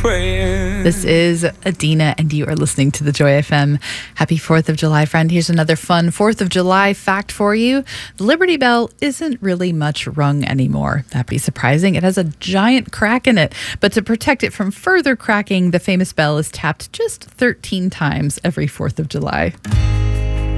praying. This is Adina, and you are listening to the Joy FM. Happy 4th of July, friend. Here's another fun 4th of July fact for you. The Liberty Bell isn't really much rung anymore. That'd be surprising. It has a giant crack in it. But to protect it from further cracking, the famous bell is tapped just 13 times every 4th of July.